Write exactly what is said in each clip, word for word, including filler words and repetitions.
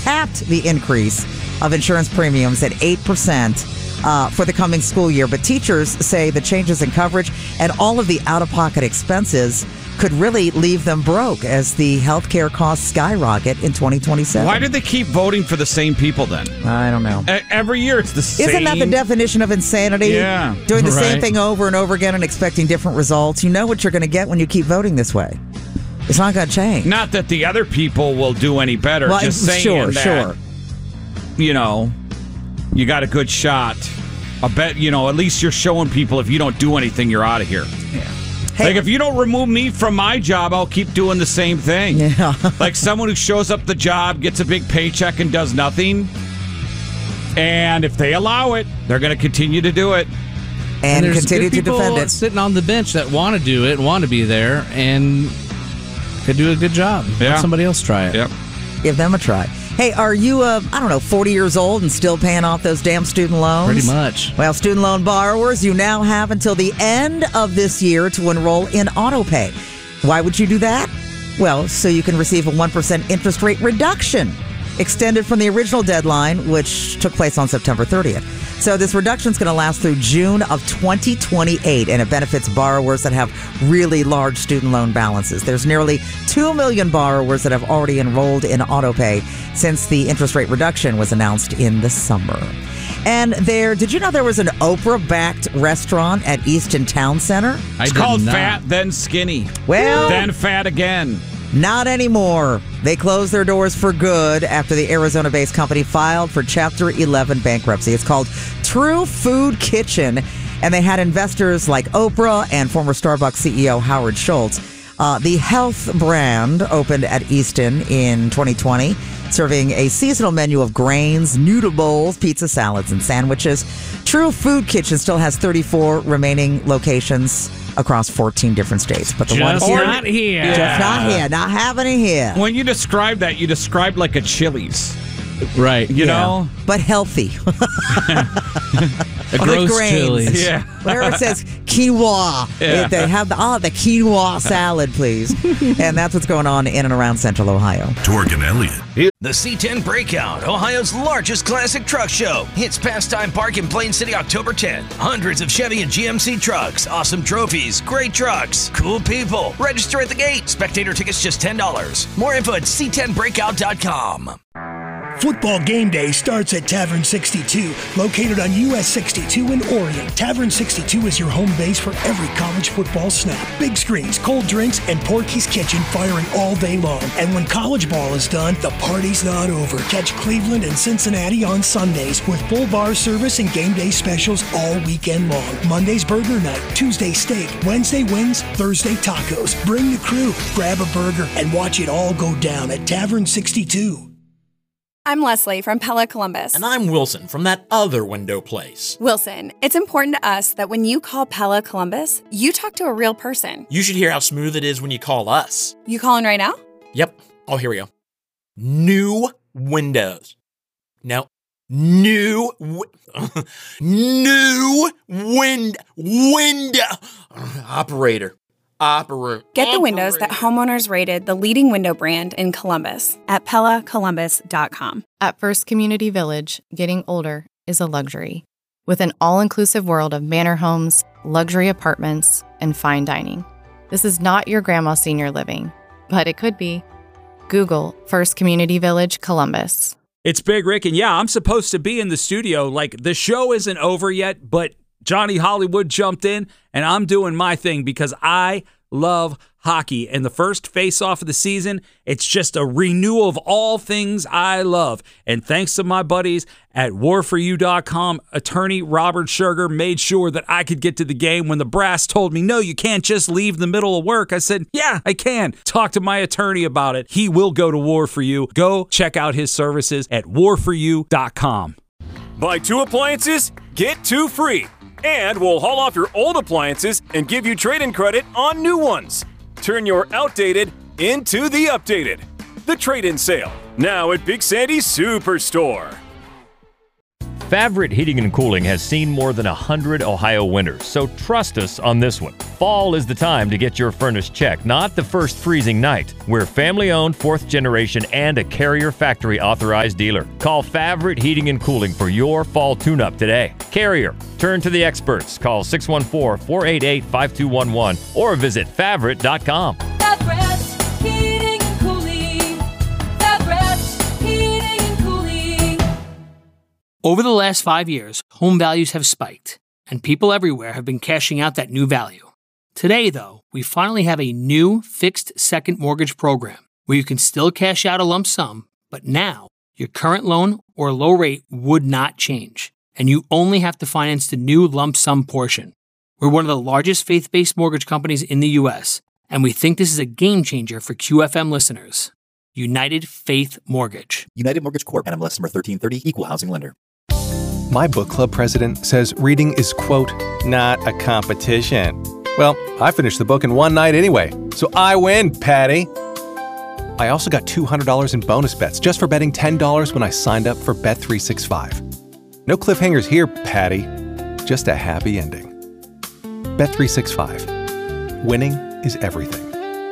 capped the increase of insurance premiums at eight percent uh, for the coming school year. But teachers say the changes in coverage and all of the out-of-pocket expenses could really leave them broke as the healthcare costs skyrocket in twenty twenty-seven. Why did they keep voting for the same people then? I don't know. E- every year it's the same. Isn't that the definition of insanity? Yeah. Doing the Right. same thing over and over again and expecting different results. You know what you're going to get when you keep voting this way. It's not going to change. Not that the other people will do any better. Well, just saying sure, that, sure. you know, you got a good shot. I bet, you know, at least you're showing people if you don't do anything, you're out of here. Yeah. Hey, Like, if you don't remove me from my job, I'll keep doing the same thing. Yeah. Like someone who shows up the job, gets a big paycheck, and does nothing. And if they allow it, they're going to continue to do it. and there's continue good to people defend it. sitting on the bench that want to do it, want to be there, and could do a good job. Yeah. Let somebody else try it. Yep. Give them a try. Hey, are you, uh, I don't know, forty years old and still paying off those damn student loans? Pretty much. Well, student loan borrowers, you now have until the end of this year to enroll in AutoPay. Why would you do that? Well, so you can receive a one percent interest rate reduction, extended from the original deadline, which took place on September thirtieth. So this reduction is going to last through June of twenty twenty-eight, and it benefits borrowers that have really large student loan balances. There's nearly two million borrowers that have already enrolled in AutoPay since the interest rate reduction was announced in the summer. And there, did you know there was an Oprah-backed restaurant at Easton Town Center? I It's did called not. Fat, then Skinny. Well, Then Fat again. not anymore. They closed their doors for good after the Arizona-based company filed for Chapter eleven bankruptcy. It's called True Food Kitchen, and they had investors like Oprah and former Starbucks C E O Howard Schultz. Uh, the health brand opened at Easton in twenty twenty, serving a seasonal menu of grains, noodle bowls, pizza salads, and sandwiches. True Food Kitchen still has thirty-four remaining locations across fourteen different states. But the one Just here, not here. just not here, not having it here. When you describe that, you describe like a Chili's. Right. You know? But healthy. A With gross grains. chilies. Yeah. Where it says quinoa. Yeah. They have the, oh, the quinoa salad, please. And that's what's going on in and around Central Ohio. Torg and Elliott. The C ten Breakout, Ohio's largest classic truck show, hits Pastime Park in Plain City October tenth. Hundreds of Chevy and G M C trucks, awesome trophies, great trucks, cool people. Register at the gate. Spectator tickets just ten dollars. More info at c ten breakout dot com. Football game day starts at Tavern sixty-two, located on U S sixty-two in Orion. Tavern sixty-two is your home base for every college football snap. Big screens, cold drinks, and Porky's Kitchen firing all day long. And when college ball is done, the party's not over. Catch Cleveland and Cincinnati on Sundays with full bar service and game day specials all weekend long. Monday's burger night, Tuesday steak, Wednesday wings, Thursday tacos. Bring the crew, grab a burger, and watch it all go down at Tavern sixty-two. I'm Leslie from Pella Columbus. And I'm Wilson from that other window place. Wilson, it's important to us that when you call Pella Columbus, you talk to a real person. You should hear how smooth it is when you call us. You calling right now? Yep. Oh, here we go. New windows. No. New. Wi- New wind. Window. Operator. Operator. Get the windows that homeowners rated the leading window brand in Columbus at pella columbus dot com. At First Community Village, getting older is a luxury. With an all-inclusive world of manor homes, luxury apartments, and fine dining. This is not your grandma's senior living, but it could be. Google First Community Village, Columbus. It's Big Rick, and yeah, I'm supposed to be in the studio. Like, the show isn't over yet, but Johnny Hollywood jumped in, and I'm doing my thing because I love hockey. And the first face-off of the season, it's just a renewal of all things I love. And thanks to my buddies at war for you dot com, attorney Robert Sugar made sure that I could get to the game. When the brass told me, no, you can't just leave the middle of work, I said, yeah, I can. Talk to my attorney about it. He will go to War for You. Go check out his services at war for you dot com. Buy two appliances, get two free. And we'll haul off your old appliances and give you trade-in credit on new ones. Turn your outdated into the updated. The trade-in sale, now at Big Sandy's Superstore. Favorite Heating and Cooling has seen more than one hundred Ohio winters, so trust us on this one. Fall is the time to get your furnace checked, not the first freezing night. We're family-owned, fourth generation, and a Carrier factory authorized dealer. Call Favorite Heating and Cooling for your fall tune-up today. Carrier, turn to the experts. Call six one four, four eight eight, five two one one or visit Favorite dot com. Favorite Heating and Cooling. Favorite Heating and Cooling. Over the last five years, home values have spiked, and people everywhere have been cashing out that new value. Today, though, we finally have a new fixed second mortgage program where you can still cash out a lump sum, but now your current loan or low rate would not change, and you only have to finance the new lump sum portion. We're one of the largest faith-based mortgage companies in the U S, and we think this is a game changer for Q F M listeners. United Faith Mortgage. United Mortgage Corp. N M L S number thirteen thirty, Equal Housing Lender. My book club president says reading is, quote, not a competition. Well, I finished the book in one night anyway, so I win, Patty. I also got two hundred dollars in bonus bets just for betting ten dollars when I signed up for Bet three sixty-five. No cliffhangers here, Patty. Just a happy ending. Bet three sixty-five. Winning is everything.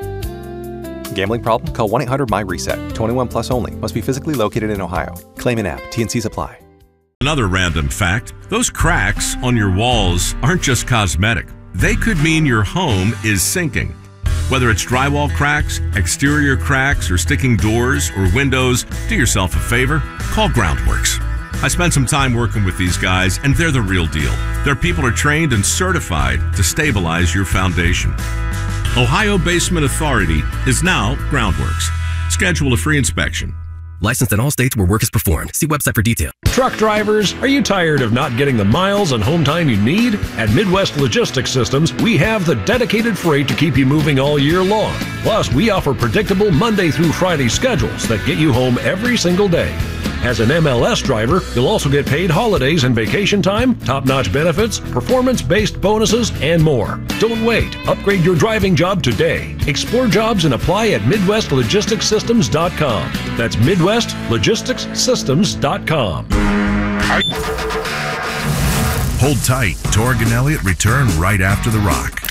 Gambling problem? Call one eight hundred M Y reset. twenty-one plus only. Must be physically located in Ohio. Claim in app. T and Cs apply. Another random fact, those cracks on your walls aren't just cosmetic. They could mean your home is sinking. Whether it's drywall cracks, exterior cracks, or sticking doors or windows, do yourself a favor, call Groundworks. I spent some time working with these guys, and they're the real deal. Their people are trained and certified to stabilize your foundation. Ohio Basement Authority is now Groundworks. Schedule a free inspection. Licensed in all states where work is performed. See website for details. Truck drivers, are you tired of not getting the miles and home time you need? At Midwest Logistics Systems, we have the dedicated freight to keep you moving all year long. Plus, we offer predictable Monday through Friday schedules that get you home every single day. As an M L S driver, you'll also get paid holidays and vacation time, top-notch benefits, performance-based bonuses, and more. Don't wait. Upgrade your driving job today. Explore jobs and apply at Midwest Logistics Systems dot com. That's Midwest Logistics Systems dot com. Hold tight. Torg and Elliott return right after the rock.